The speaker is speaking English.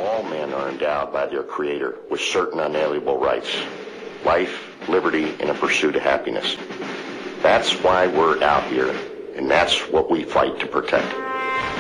all men are endowed by their Creator with certain unalienable rights: life, liberty, and a pursuit of happiness. That's why we're out here, and that's what we fight to protect.